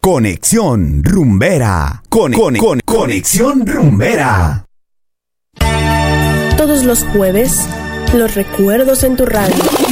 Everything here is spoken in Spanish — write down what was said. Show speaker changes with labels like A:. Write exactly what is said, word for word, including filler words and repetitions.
A: Conexión Rumbera. Con, con, con, Conexión Rumbera.
B: Todos los jueves, los recuerdos en tu radio.